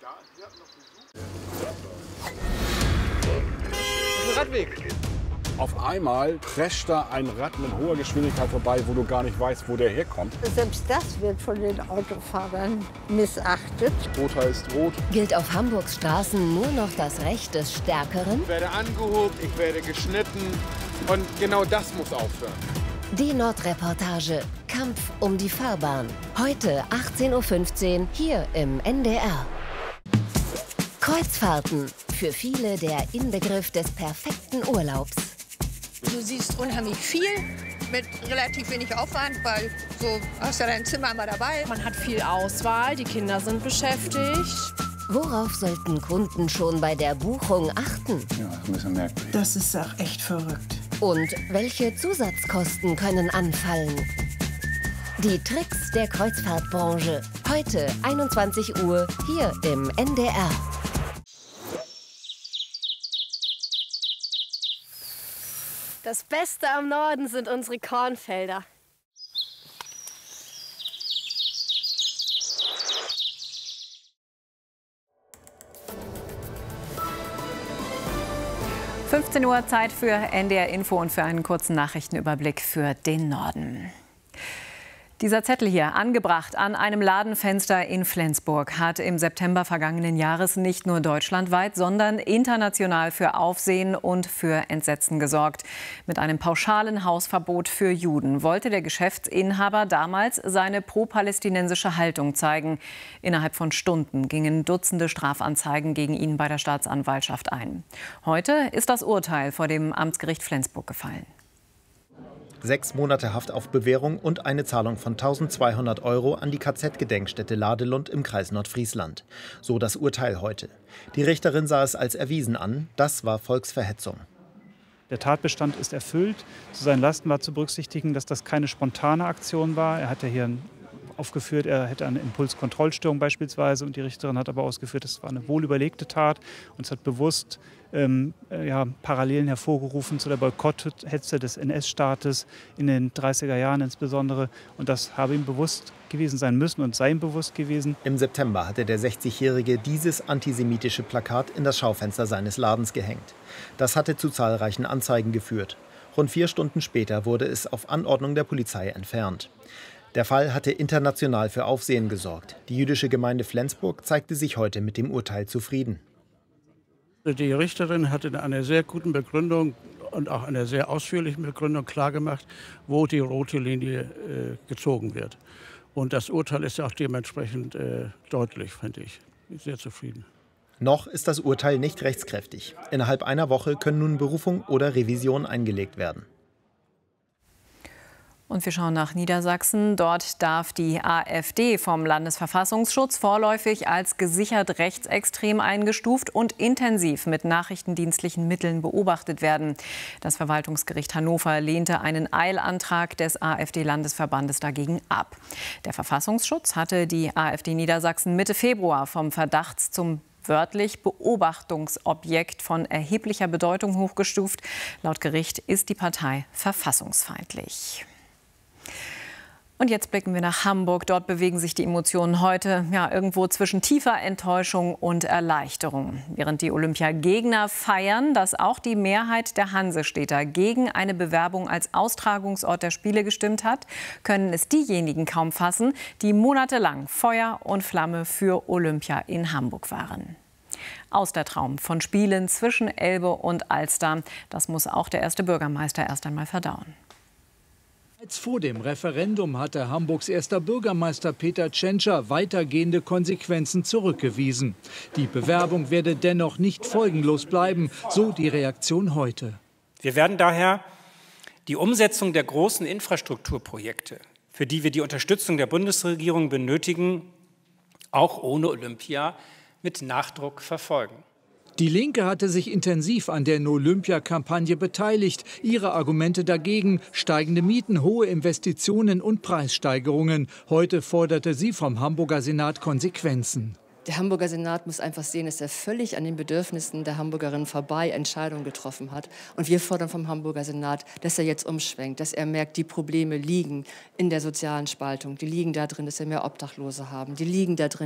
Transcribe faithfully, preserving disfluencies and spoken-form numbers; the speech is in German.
Radweg. Auf einmal prescht da ein Rad mit hoher Geschwindigkeit vorbei, wo du gar nicht weißt, wo der herkommt. Selbst das wird von den Autofahrern missachtet. Rot heißt rot. Gilt auf Hamburgs Straßen nur noch das Recht des Stärkeren? Ich werde angehoben, ich werde geschnitten und genau das muss aufhören. Die Nordreportage Kampf um die Fahrbahn. Heute achtzehn Uhr fünfzehn hier im N D R. Kreuzfahrten. Für viele der Inbegriff des perfekten Urlaubs. Du siehst unheimlich viel mit relativ wenig Aufwand, weil so hast du dein Zimmer immer dabei. Man hat viel Auswahl, die Kinder sind beschäftigt. Worauf sollten Kunden schon bei der Buchung achten? Ja, das ist ein bisschen merkwürdig. Das ist auch echt verrückt. Und welche Zusatzkosten können anfallen? Die Tricks der Kreuzfahrtbranche. Heute einundzwanzig Uhr hier im N D R. Das Beste am Norden sind unsere Kornfelder. fünfzehn Uhr, Zeit für N D R Info und für einen kurzen Nachrichtenüberblick für den Norden. Dieser Zettel hier, angebracht an einem Ladenfenster in Flensburg, hat im September vergangenen Jahres nicht nur deutschlandweit, sondern international für Aufsehen und für Entsetzen gesorgt. Mit einem pauschalen Hausverbot für Juden wollte der Geschäftsinhaber damals seine pro-palästinensische Haltung zeigen. Innerhalb von Stunden gingen Dutzende Strafanzeigen gegen ihn bei der Staatsanwaltschaft ein. Heute ist das Urteil vor dem Amtsgericht Flensburg gefallen. Sechs Monate Haft auf Bewährung und eine Zahlung von tausendzweihundert Euro an die K Z-Gedenkstätte Ladelund im Kreis Nordfriesland. So das Urteil heute. Die Richterin sah es als erwiesen an. Das war Volksverhetzung. Der Tatbestand ist erfüllt. Zu seinen Lasten war zu berücksichtigen, dass das keine spontane Aktion war. Er hat ja hier aufgeführt, er hätte eine Impulskontrollstörung beispielsweise. Und die Richterin hat aber ausgeführt, es war eine wohlüberlegte Tat. Und es hat bewusst ähm, ja, Parallelen hervorgerufen zu der Boykotthetze des N S-Staates in den dreißiger Jahren insbesondere. Und das habe ihm bewusst gewesen sein müssen und sei ihm bewusst gewesen. Im September hatte der sechzigjährige dieses antisemitische Plakat in das Schaufenster seines Ladens gehängt. Das hatte zu zahlreichen Anzeigen geführt. Rund vier Stunden später wurde es auf Anordnung der Polizei entfernt. Der Fall hatte international für Aufsehen gesorgt. Die jüdische Gemeinde Flensburg zeigte sich heute mit dem Urteil zufrieden. Die Richterin hat in einer sehr guten Begründung und auch einer sehr ausführlichen Begründung klargemacht, wo die rote Linie äh, gezogen wird. Und das Urteil ist auch dementsprechend äh, deutlich, finde ich. Ich bin sehr zufrieden. Noch ist das Urteil nicht rechtskräftig. Innerhalb einer Woche können nun Berufung oder Revision eingelegt werden. Und wir schauen nach Niedersachsen. Dort darf die AfD vom Landesverfassungsschutz vorläufig als gesichert rechtsextrem eingestuft und intensiv mit nachrichtendienstlichen Mitteln beobachtet werden. Das Verwaltungsgericht Hannover lehnte einen Eilantrag des AfD-Landesverbandes dagegen ab. Der Verfassungsschutz hatte die AfD Niedersachsen Mitte Februar vom Verdachts zum wörtlich Beobachtungsobjekt von erheblicher Bedeutung hochgestuft. Laut Gericht ist die Partei verfassungsfeindlich. Und jetzt blicken wir nach Hamburg. Dort bewegen sich die Emotionen heute ja, irgendwo zwischen tiefer Enttäuschung und Erleichterung. Während die Olympiagegner feiern, dass auch die Mehrheit der Hansestädter gegen eine Bewerbung als Austragungsort der Spiele gestimmt hat, können es diejenigen kaum fassen, die monatelang Feuer und Flamme für Olympia in Hamburg waren. Aus der Traum von Spielen zwischen Elbe und Alster, das muss auch der erste Bürgermeister erst einmal verdauen. Bereits vor dem Referendum hatte Hamburgs erster Bürgermeister Peter Tschentscher weitergehende Konsequenzen zurückgewiesen. Die Bewerbung werde dennoch nicht folgenlos bleiben, so die Reaktion heute. Wir werden daher die Umsetzung der großen Infrastrukturprojekte, für die wir die Unterstützung der Bundesregierung benötigen, auch ohne Olympia mit Nachdruck verfolgen. Die Linke hatte sich intensiv an der No-Olympia-Kampagne beteiligt. Ihre Argumente dagegen: steigende Mieten, hohe Investitionen und Preissteigerungen. Heute forderte sie vom Hamburger Senat Konsequenzen. Der Hamburger Senat muss einfach sehen, dass er völlig an den Bedürfnissen der Hamburgerinnen vorbei Entscheidungen getroffen hat. Und wir fordern vom Hamburger Senat, dass er jetzt umschwenkt, dass er merkt, die Probleme liegen in der sozialen Spaltung. Die liegen da drin, dass wir mehr Obdachlose haben. Die liegen da drin,